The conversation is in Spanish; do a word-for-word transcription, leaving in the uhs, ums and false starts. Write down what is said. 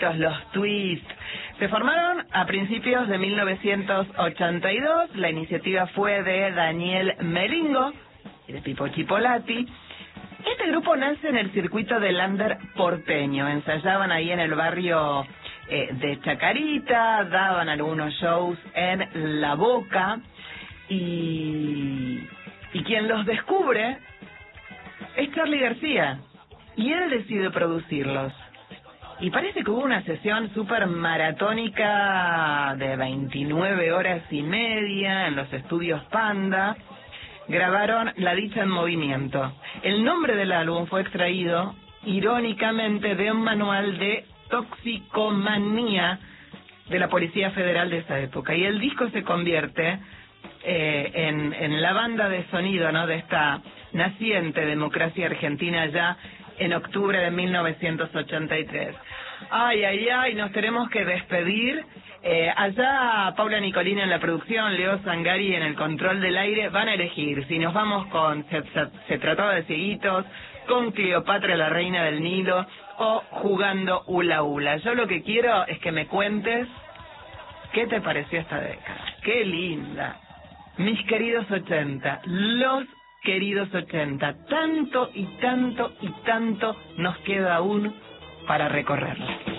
los twists. Se formaron a principios de mil novecientos ochenta y dos. La iniciativa fue de Daniel Melingo y de Pipo Chipolati. Este grupo nace en el circuito del under porteño. Ensayaban ahí en el barrio eh, de Chacarita, daban algunos shows en La Boca y, y quien los descubre es Charly García y él decide producirlos. Y parece que hubo una sesión súper maratónica de veintinueve horas y media en los estudios Panda. Grabaron La Dicha en Movimiento. El nombre del álbum fue extraído, irónicamente, de un manual de toxicomanía de la Policía Federal de esa época. Y el disco se convierte eh, en, en la banda de sonido, ¿no?, de esta naciente democracia argentina ya en octubre de mil novecientos ochenta y tres. Ay, ay, ay, nos tenemos que despedir. Eh, allá Paula Nicolini en la producción, Leo Zangari en el control del aire, van a elegir si nos vamos con Se, se, se trataba de cieguitos, con Cleopatra la reina del Nilo o jugando hula hula. Yo lo que quiero es que me cuentes qué te pareció esta década. Qué linda. Mis queridos ochenta, los queridos ochenta, tanto y tanto y tanto nos queda aún para recorrerla.